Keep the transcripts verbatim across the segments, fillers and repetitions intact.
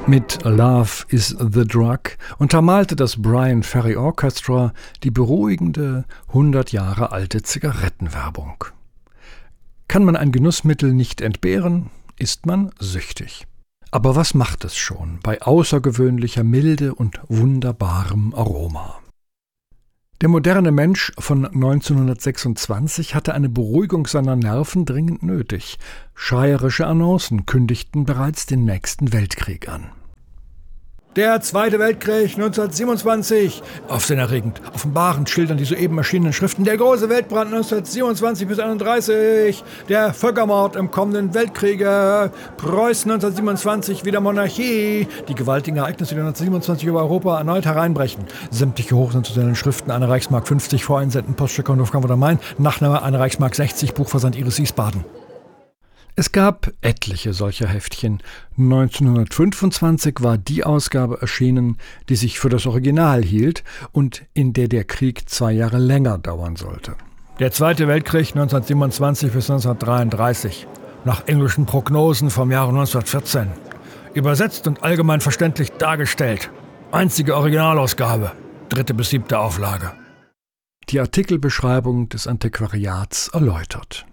Mit Love is the Drug untermalte das Bryan Ferry Orchestra die beruhigende, hundert Jahre alte Zigarettenwerbung. Kann man ein Genussmittel nicht entbehren, ist man süchtig. Aber was macht es schon bei außergewöhnlicher Milde und wunderbarem Aroma? Der moderne Mensch von neunzehnhundertsechsundzwanzig hatte eine Beruhigung seiner Nerven dringend nötig. Schreierische Annoncen kündigten bereits den nächsten Weltkrieg an. Der Zweite Weltkrieg neunzehnhundertsiebenundzwanzig. Aufsehenerregend. Offenbarend schildern die soeben erschienenen Schriften. Der große Weltbrand neunzehnhundertsiebenundzwanzig bis einunddreißig. Der Völkermord im kommenden Weltkriege. Preußen neunzehnhundertsiebenundzwanzig wieder Monarchie. Die gewaltigen Ereignisse, die neunzehnhundertsiebenundzwanzig über Europa erneut hereinbrechen. Sämtliche hochsensationellen Schriften. Eine Reichsmark fünfzig, Voreinsenden, Poststück und Frankfurt am Main. Nachname eine Reichsmark sechzig, Buchversand Iris Wiesbaden. Es gab etliche solcher Heftchen. neunzehnhundertfünfundzwanzig war die Ausgabe erschienen, die sich für das Original hielt und in der der Krieg zwei Jahre länger dauern sollte. Der Zweite Weltkrieg neunzehnhundertsiebenundzwanzig bis neunzehnhundertdreiunddreißig. Nach englischen Prognosen vom Jahre neunzehnhundertvierzehn. Übersetzt und allgemein verständlich dargestellt. Einzige Originalausgabe. Dritte bis siebte Auflage. Die Artikelbeschreibung des Antiquariats erläutert.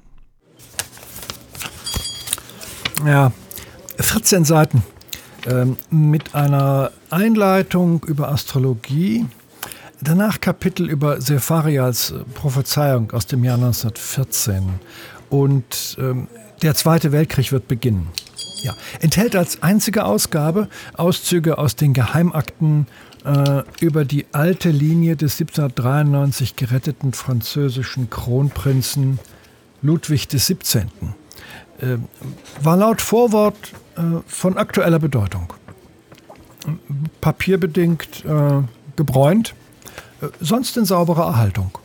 Ja, vierzehn Seiten ähm, mit einer Einleitung über Astrologie, danach Kapitel über Sefarials Prophezeiung aus dem Jahr neunzehnhundertvierzehn und ähm, der Zweite Weltkrieg wird beginnen. Ja, enthält als einzige Ausgabe Auszüge aus den Geheimakten äh, über die alte Linie des siebzehnhundertdreiundneunzig geretteten französischen Kronprinzen Ludwig des siebzehnten Äh, war laut Vorwort äh, von aktueller Bedeutung. Papierbedingt äh, gebräunt, äh, sonst in sauberer Erhaltung.